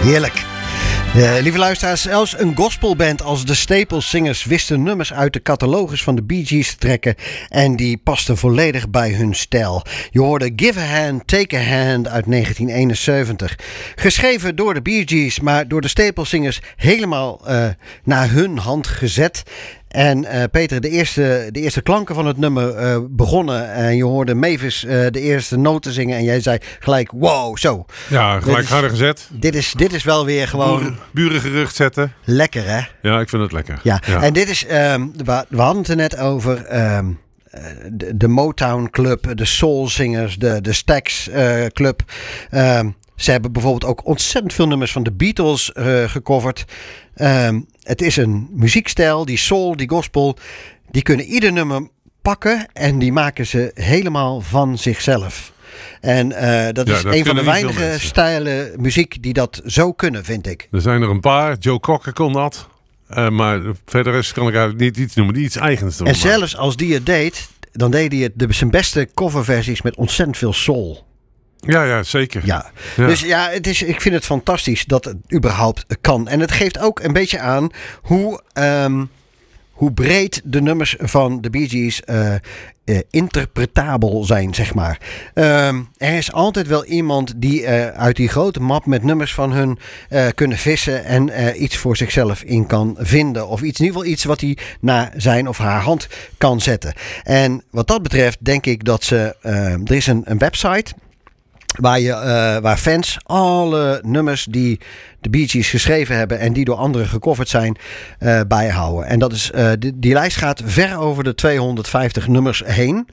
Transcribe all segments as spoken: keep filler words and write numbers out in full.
Heerlijk. Uh, lieve luisteraars, zelfs een gospelband als de Staple Singers wisten nummers uit de catalogus van de Bee Gees te trekken en die pasten volledig bij hun stijl. Je hoorde Give a Hand, Take a Hand uit negentien eenenzeventig. Geschreven door de Bee Gees, maar door de Staple Singers helemaal uh, naar hun hand gezet. En uh, Peter, de eerste, de eerste klanken van het nummer uh, begonnen. En je hoorde Mavis uh, de eerste noten zingen. En jij zei gelijk, wow, zo. Ja, gelijk harder gezet. Dit is, dit is wel weer gewoon... Buren, buren gerucht zetten. Lekker, hè? Ja, ik vind het lekker. Ja, ja. En dit is... Um, we, we hadden het er net over... Um, de, de Motown Club, de Soul Singers, de, de Stax uh, Club... Um, Ze hebben bijvoorbeeld ook ontzettend veel nummers van de Beatles uh, gecoverd. Um, het is een muziekstijl, die soul, die gospel. Die kunnen ieder nummer pakken en die maken ze helemaal van zichzelf. En uh, dat ja, is dat een van de weinige mensen. stijlen muziek die dat zo kunnen, vind ik. Er zijn er een paar. Joe Cocker kon dat. Uh, maar verder is, kan ik eigenlijk niet iets noemen die iets eigens doen. En zelfs als die het deed, dan deed hij het de, zijn beste coverversies met ontzettend veel soul. Ja, ja, zeker. Ja. Ja. Dus ja, het is, ik vind het fantastisch dat het überhaupt kan. En het geeft ook een beetje aan hoe, um, hoe breed de nummers van de Bee Gees uh, uh, interpretabel zijn, zeg maar. Um, er is altijd wel iemand die uh, uit die grote map met nummers van hun uh, kunnen vissen en uh, iets voor zichzelf in kan vinden. Of iets, in ieder geval iets wat hij naar zijn of haar hand kan zetten. En wat dat betreft denk ik dat ze... Uh, er is een, een website... Waar, je, uh, waar fans alle nummers die de Bee Gees geschreven hebben en die door anderen gecoverd zijn, uh, bijhouden. En dat is, uh, die, die lijst gaat ver over de tweehonderdvijftig nummers heen.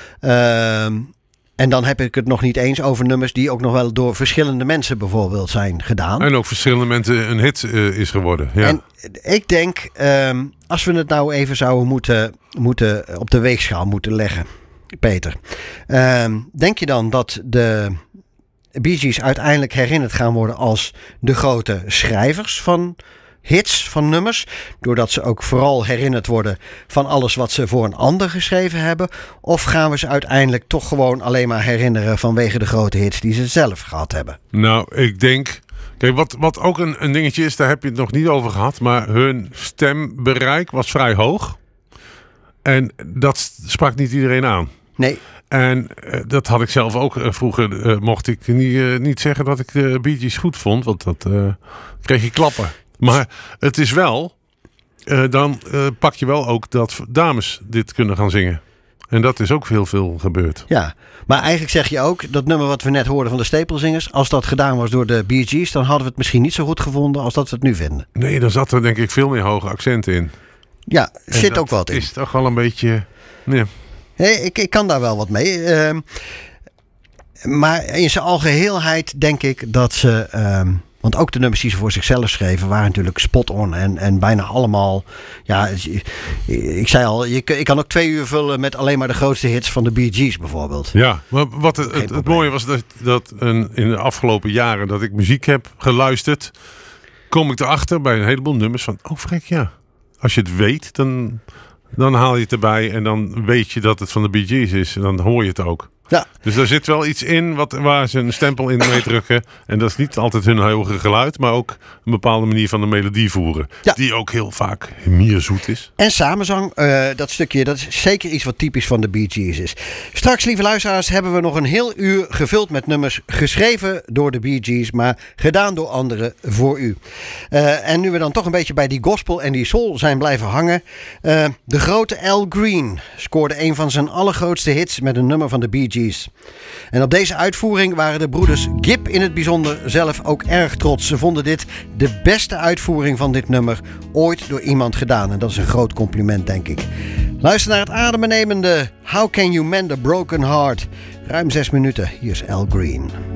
Uh, en dan heb ik het nog niet eens over nummers die ook nog wel door verschillende mensen bijvoorbeeld zijn gedaan. En ook verschillende mensen een hit uh, is geworden. Ja. En ik denk, um, als we het nou even zouden moeten, moeten op de weegschaal moeten leggen, Peter. Um, denk je dan dat de Bee Gees uiteindelijk herinnerd gaan worden als de grote schrijvers van hits, van nummers, doordat ze ook vooral herinnerd worden van alles wat ze voor een ander geschreven hebben? Of gaan we ze uiteindelijk toch gewoon alleen maar herinneren vanwege de grote hits die ze zelf gehad hebben? Nou, ik denk... Kijk, wat, wat ook een, een dingetje is, daar heb je het nog niet over gehad, maar hun stembereik was vrij hoog. En dat sprak niet iedereen aan. Nee. En uh, dat had ik zelf ook. Uh, vroeger uh, mocht ik niet, uh, niet zeggen dat ik de Bee Gees goed vond. Want dat uh, kreeg je klappen. Maar het is wel... Uh, dan uh, pak je wel ook dat dames dit kunnen gaan zingen. En dat is ook heel veel gebeurd. Ja, maar eigenlijk zeg je ook... dat nummer wat we net hoorden van de Staple Singers... als dat gedaan was door de Bee Gees... dan hadden we het misschien niet zo goed gevonden als dat we het nu vinden. Nee, dan zat er denk ik veel meer hoge accenten in. Ja, er zit dat ook wat in. Is toch wel een beetje... Nee. Hey, ik, ik kan daar wel wat mee. Uh, maar in zijn algeheelheid denk ik dat ze... Uh, want ook de nummers die ze voor zichzelf schreven... waren natuurlijk spot on. En, en bijna allemaal... Ja, ik zei al... Je, ik kan ook twee uur vullen met alleen maar de grootste hits van de Bee Gees bijvoorbeeld. Ja, maar wat het, het, het mooie was dat, dat een, in de afgelopen jaren... dat ik muziek heb geluisterd... kom ik erachter bij een heleboel nummers van... Oh, vrek, ja. Als je het weet, dan... Dan haal je het erbij en dan weet je dat het van de Bee Gees is. En dan hoor je het ook. Ja. Dus daar zit wel iets in wat, waar ze een stempel in mee drukken. En dat is niet altijd hun hoge geluid, maar ook een bepaalde manier van de melodie voeren. Ja. Die ook heel vaak mierzoet is. En samenzang, uh, dat stukje, dat is zeker iets wat typisch van de Bee Gees is. Straks, lieve luisteraars, hebben we nog een heel uur gevuld met nummers geschreven door de Bee Gees, maar gedaan door anderen voor u. Uh, en nu we dan toch een beetje bij die gospel en die soul zijn blijven hangen. Uh, de grote Al Green scoorde een van zijn allergrootste hits met een nummer van de Bee Gees. En op deze uitvoering waren de broeders Gibb in het bijzonder zelf ook erg trots. Ze vonden dit de beste uitvoering van dit nummer ooit door iemand gedaan. En dat is een groot compliment, denk ik. Luister naar het adembenemende How Can You Mend a Broken Heart. Ruim zes minuten. Hier is Al Green.